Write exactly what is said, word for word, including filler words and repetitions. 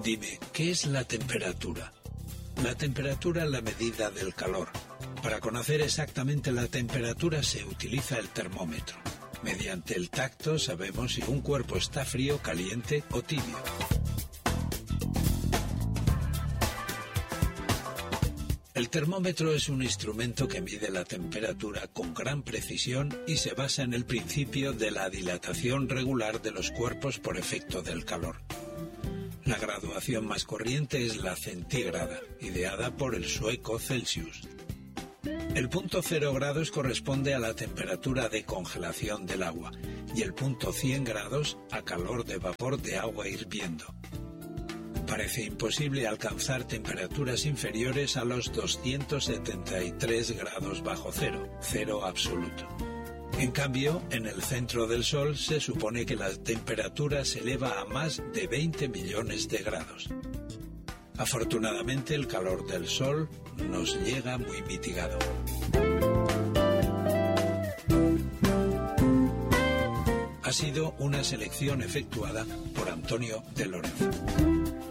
Dime, ¿qué es la temperatura? La temperatura es la medida del calor. Para conocer exactamente la temperatura se utiliza el termómetro. Mediante el tacto sabemos si un cuerpo está frío, caliente o tibio. El termómetro es un instrumento que mide la temperatura con gran precisión y se basa en el principio de la dilatación regular de los cuerpos por efecto del calor. La graduación más corriente es la centígrada, ideada por el sueco Celsius. El punto cero grados corresponde a la temperatura de congelación del agua y el punto cien grados a calor de vapor de agua hirviendo. Parece imposible alcanzar temperaturas inferiores a los doscientos setenta y tres grados bajo cero, cero absoluto. En cambio, en el centro del Sol se supone que la temperatura se eleva a más de veinte millones de grados. Afortunadamente, el calor del Sol nos llega muy mitigado. Ha sido una selección efectuada por Antonio de Lorenzo.